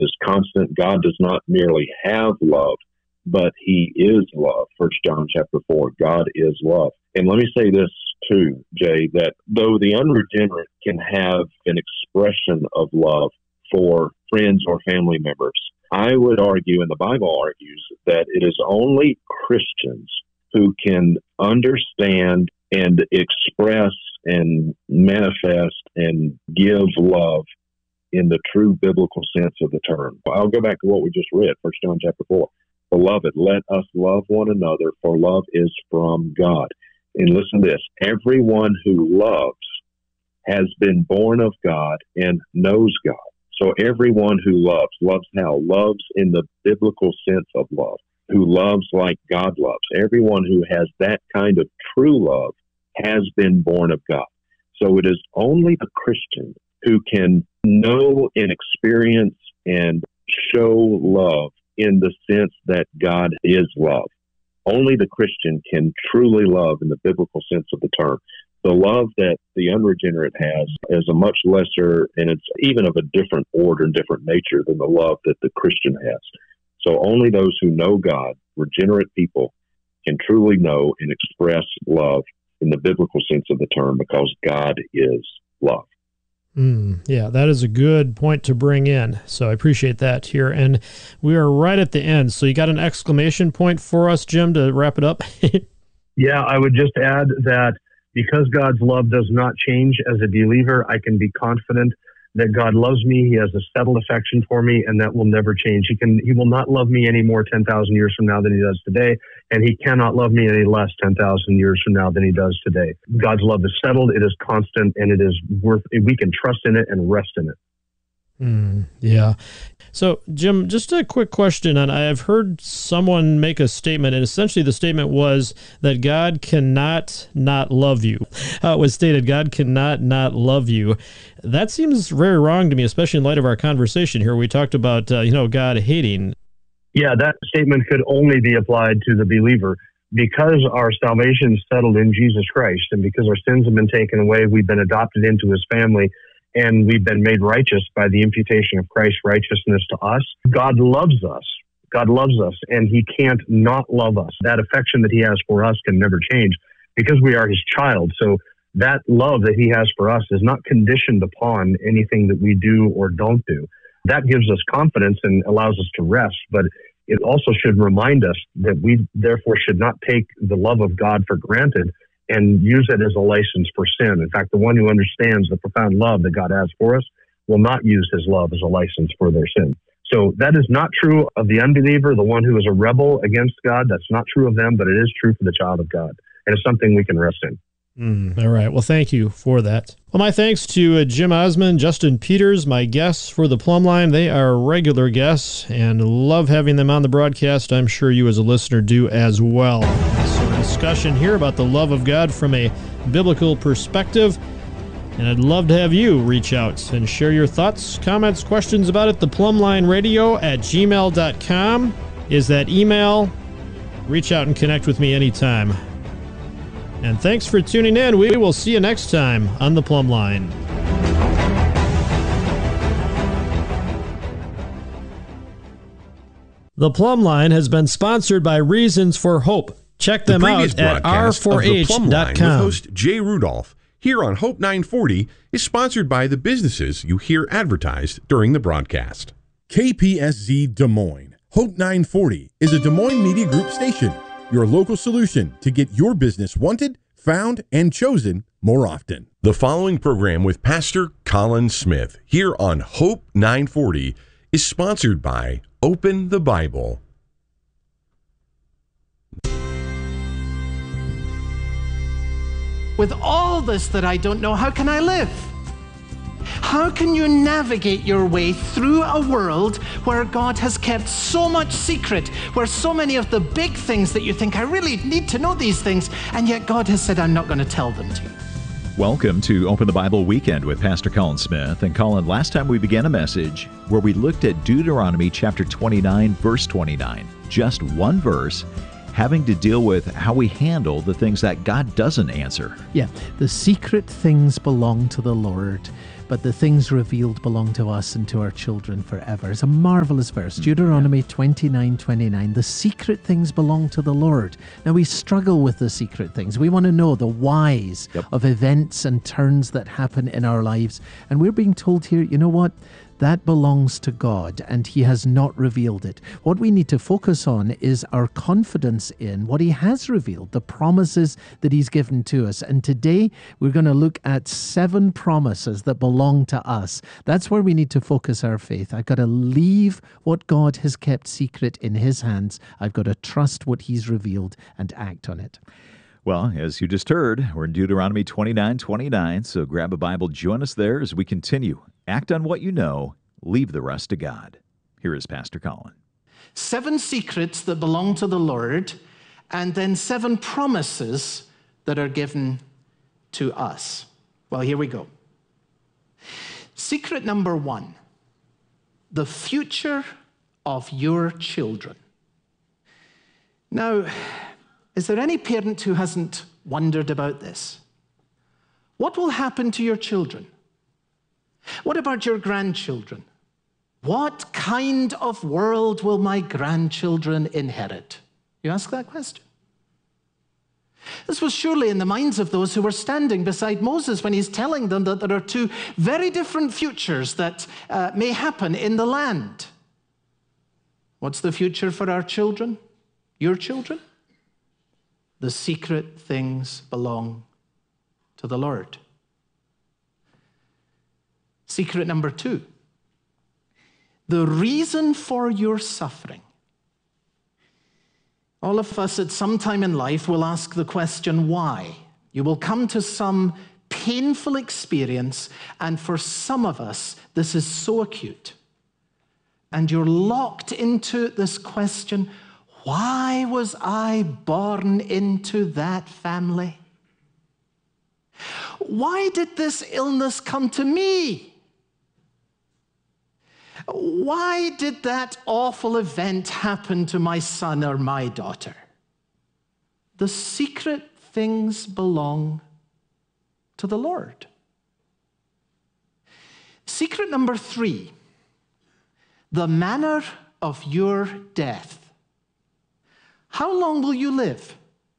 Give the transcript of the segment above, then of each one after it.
is constant. God does not merely have love, but he is love. 1 John chapter 4, God is love. And let me say this too, Jay, that though the unregenerate can have an expression of love for friends or family members, I would argue, and the Bible argues, that it is only Christians who can understand and express and manifest and give love in the true biblical sense of the term. I'll go back to what we just read, 1 John chapter 4. Beloved, let us love one another, for love is from God. And listen to this, everyone who loves has been born of God and knows God. So everyone who loves how? Loves in the biblical sense of love, who loves like God loves. Everyone who has that kind of true love has been born of God. So it is only the Christian who can know and experience and show love in the sense that God is love. Only the Christian can truly love in the biblical sense of the term. The love that the unregenerate has is a much lesser, and it's even of a different order and different nature than the love that the Christian has. So only those who know God, regenerate people, can truly know and express love in the biblical sense of the term, because God is love. Yeah, that is a good point to bring in. So I appreciate that here. And we are right at the end. So you got an exclamation point for us, Jim, to wrap it up? Yeah, I would just add that because God's love does not change as a believer, I can be confident that God loves me. He has a settled affection for me, and that will never change. He will not love me any more 10,000 years from now than he does today, and he cannot love me any less 10,000 years from now than he does today. God's love is settled, it is constant, and it is we can trust in it and rest in it. Yeah. So, Jim, just a quick question. And I've heard someone make a statement, and essentially the statement was that God cannot not love you. It was stated, God cannot not love you. That seems very wrong to me, especially in light of our conversation here. We talked about, God hating. Yeah, that statement could only be applied to the believer. Because our salvation is settled in Jesus Christ, and because our sins have been taken away, we've been adopted into his family, and we've been made righteous by the imputation of Christ's righteousness to us. God loves us. God loves us, and he can't not love us. That affection that he has for us can never change because we are his child. So that love that he has for us is not conditioned upon anything that we do or don't do. That gives us confidence and allows us to rest, but it also should remind us that we therefore should not take the love of God for granted and use it as a license for sin. In fact, the one who understands the profound love that God has for us will not use his love as a license for their sin. So that is not true of the unbeliever, the one who is a rebel against God. That's not true of them, but it is true for the child of God. And it's something we can rest in. All right. Well, thank you for that. Well, my thanks to Jim Osmond, Justin Peters, my guests for the Plumb Line. They are regular guests and love having them on the broadcast. I'm sure you as a listener do as well. So discussion here about the love of God from a biblical perspective. And I'd love to have you reach out and share your thoughts, comments, questions about it. theplumlineradio@gmail.com is that email. Reach out and connect with me anytime. And thanks for tuning in. We will see you next time on The Plumb Line. The Plumb Line has been sponsored by Reasons for Hope. Check them out at r4h.com. With host Jay Rudolph here on Hope 940 is sponsored by the businesses you hear advertised during the broadcast. KPSZ Des Moines. Hope 940 is a Des Moines Media Group station. Your local solution to get your business wanted, found, and chosen more often. The following program with Pastor Colin Smith here on Hope 940 is sponsored by Open the Bible. With all this that I don't know, how can I live? How can you navigate your way through a world where God has kept so much secret, where so many of the big things that you think, I really need to know these things, and yet God has said, I'm not going to tell them to you? Welcome to Open the Bible Weekend with Pastor Colin Smith. And Colin, last time we began a message where we looked at Deuteronomy chapter 29, verse 29, just one verse, having to deal with how we handle the things that God doesn't answer. Yeah, the secret things belong to the Lord, but the things revealed belong to us and to our children forever. It's a marvelous verse. Deuteronomy 29:29. The secret things belong to the Lord. Now, we struggle with the secret things. We want to know the whys of events and turns that happen in our lives. And we're being told here, you know what? That belongs to God, and He has not revealed it. What we need to focus on is our confidence in what He has revealed, the promises that He's given to us. And today, we're going to look at 7 promises that belong to us. That's where we need to focus our faith. I've got to leave what God has kept secret in His hands. I've got to trust what He's revealed and act on it. Well, as you just heard, we're in Deuteronomy 29:29, so grab a Bible, join us there as we continue. Act on what you know, leave the rest to God. Here is Pastor Colin. 7 secrets that belong to the Lord, and then 7 promises that are given to us. Well, here we go. Secret number 1, the future of your children. Now, is there any parent who hasn't wondered about this? What will happen to your children? What about your grandchildren? What kind of world will my grandchildren inherit? You ask that question. This was surely in the minds of those who were standing beside Moses when he's telling them that there are 2 very different futures that may happen in the land. What's the future for our children? Your children? The secret things belong to the Lord. Secret number 2, the reason for your suffering. All of us at some time in life will ask the question, why? You will come to some painful experience, and for some of us, this is so acute. And you're locked into this question, why was I born into that family? Why did this illness come to me? Why did that awful event happen to my son or my daughter? The secret things belong to the Lord. Secret number 3, the manner of your death. How long will you live?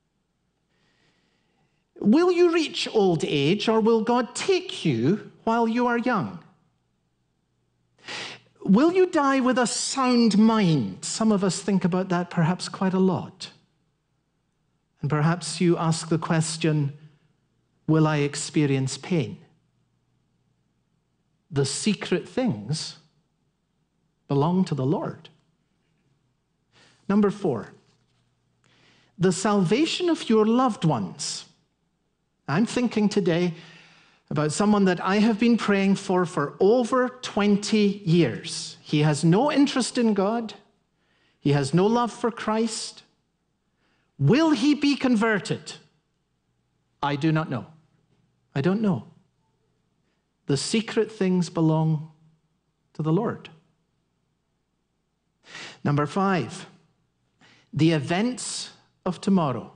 Will you reach old age, or will God take you while you are young? Will you die with a sound mind? Some of us think about that perhaps quite a lot. And perhaps you ask the question, will I experience pain? The secret things belong to the Lord. Number 4, the salvation of your loved ones. I'm thinking today about someone that I have been praying for over 20 years. He has no interest in God. He has no love for Christ. Will he be converted? I do not know. I don't know. The secret things belong to the Lord. Number 5, the events of tomorrow.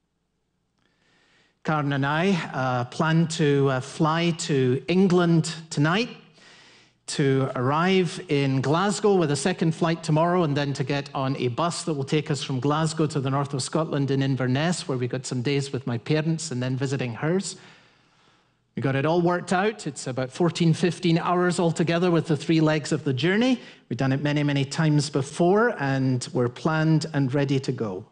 Karen and I plan to fly to England tonight, to arrive in Glasgow with a second flight tomorrow, and then to get on a bus that will take us from Glasgow to the north of Scotland in Inverness, where we got some days with my parents and then visiting hers. We got it all worked out. It's about 14, 15 hours altogether with the 3 legs of the journey. We've done it many, many times before, and we're planned and ready to go.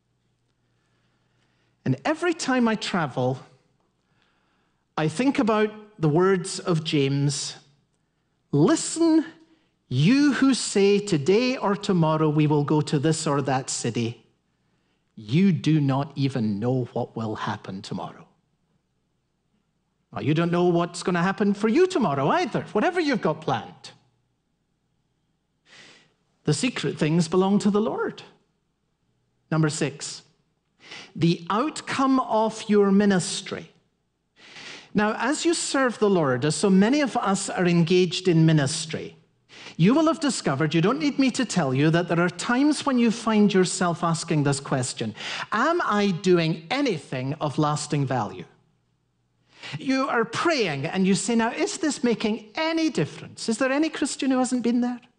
And every time I travel, I think about the words of James, listen, you who say today or tomorrow we will go to this or that city, you do not even know what will happen tomorrow. Well, you don't know what's going to happen for you tomorrow either, whatever you've got planned. The secret things belong to the Lord. Number 6, the outcome of your ministry. Now, as you serve the Lord, as so many of us are engaged in ministry, you will have discovered, you don't need me to tell you, that there are times when you find yourself asking this question: am I doing anything of lasting value? You are praying and you say, now, is this making any difference? Is there any Christian who hasn't been there?